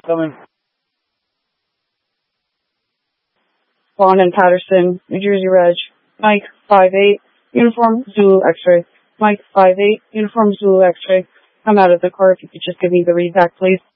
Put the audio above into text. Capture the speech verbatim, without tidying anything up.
Coming. Vaughn and Patterson, New Jersey Reg. Mike five eight, Uniform Zulu X-ray. Mike five eight, Uniform Zulu X-ray. I'm out of the car. If you could just give me the read back, please.